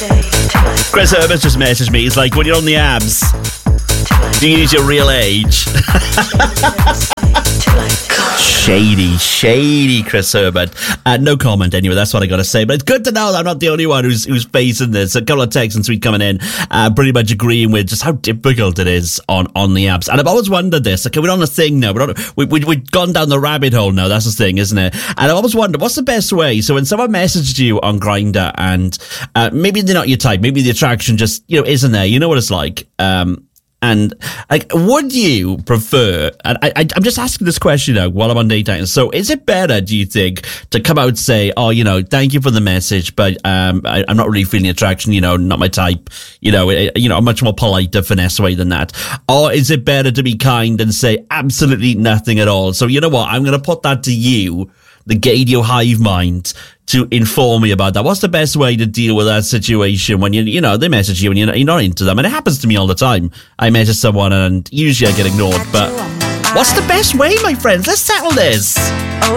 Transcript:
Chris Herbert just messaged me. He's like, when you're on the abs, do you use your real age? Shady, Chris Herbert. No comment anyway, that's what I got to say. But it's good to know that I'm not the only one who's facing this. A couple of texts and tweets coming in, pretty much agreeing with just how difficult it is on the apps. And I've always wondered this. Okay, we're on a thing now. We've gone down the rabbit hole now. That's the thing, isn't it? And I've always wondered, what's the best way? So when someone messaged you on Grindr and maybe they're not your type, maybe the attraction just, isn't there. You know what it's like. And like, would you prefer? And I'm just asking this question now while I'm on dating. So, is it better, do you think, to come out and say, "Oh, thank you for the message, but I'm not really feeling attraction. Not my type. A much more polite, finesse way than that." Or is it better to be kind and say absolutely nothing at all? So, you know what? I'm going to put that to you, the Gadio hive mind, to inform me about that. What's the best way to deal with that situation when they message you and you're not into them? And it happens to me all the time. I message someone and usually I get ignored, but what's the best way, my friends? Let's settle this.